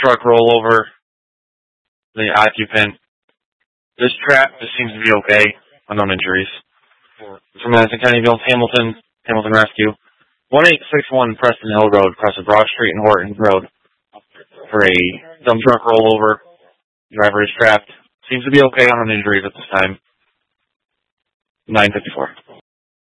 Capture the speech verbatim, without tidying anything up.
truck rollover the occupant. This trap just seems to be okay. Unknown injuries. From Madison County Ambulance, Hamilton, Hamilton Rescue. one eight six one Preston Hill Road, across the Broad Street and Horton Road. For a dump truck rollover. Driver is trapped. Seems to be okay. Unknown injuries at this time. nine fifty-four.